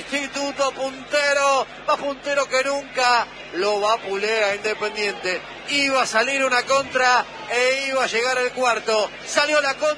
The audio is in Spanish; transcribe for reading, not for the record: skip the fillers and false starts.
Instituto puntero, más puntero que nunca. Lo vapulea Independiente. Iba a salir una contra e iba a llegar el cuarto. Salió la contra.